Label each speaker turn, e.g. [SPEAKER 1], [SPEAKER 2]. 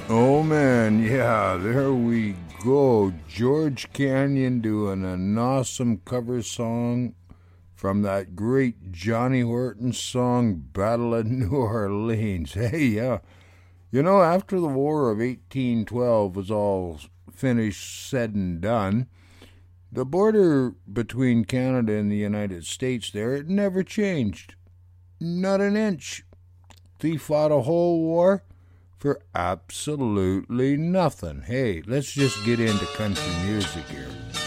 [SPEAKER 1] Oh man, yeah, there we go. George Canyon doing an awesome cover song from that great Johnny Horton song, Battle of New Orleans. Hey, yeah. After the War of 1812 was all finished, said and done, the border between Canada and the United States there, it never changed. Not an inch. They fought a whole war for absolutely nothing. Hey, let's just get into country music here.